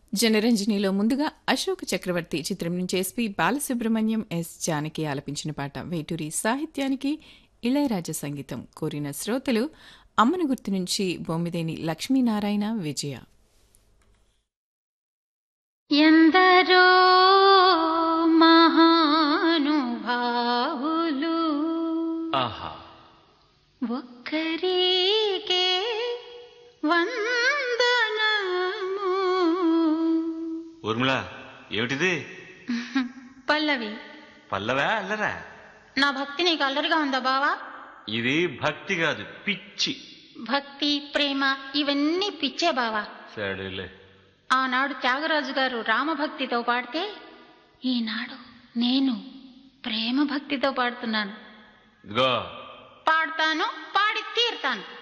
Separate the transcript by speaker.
Speaker 1: జనరంజనిలో ముందుగా అశోక్ చక్రవర్తి చిత్రం నుంచి ఎస్పి బాలసుబ్రహ్మణ్యం ఎస్ జానకి ఆలపించిన పాట వేటూరి సాహిత్యానికి ఇళయరాజా సంగీతం కోరిన శ్రోతలు అమ్మను గుర్తు నుంచి బొమ్మిదేని లక్ష్మీనారాయణ విజయ.
Speaker 2: ఎందరో మహానుభావులు ఒక్కరికే వందనము.
Speaker 3: ఊర్మిళ, ఏమిటిది?
Speaker 2: పల్లవి.
Speaker 3: పల్లవా అల్లరా?
Speaker 2: నా భక్తి నీకు అల్లరిగా ఉందా బావా?
Speaker 3: ఇది భక్తి కాదు, పిచ్చి.
Speaker 2: భక్తి ప్రేమ ఇవన్నీ పిచ్చే బావా.
Speaker 3: సరేలే.
Speaker 2: ఆనాడు త్యాగరాజు గారు రామభక్తితో పాడితే ఈనాడు నేను ప్రేమ భక్తితో పాడుతున్నాను.
Speaker 3: ఇదిగో
Speaker 2: పాడతాను, పాడి తీరుతాను.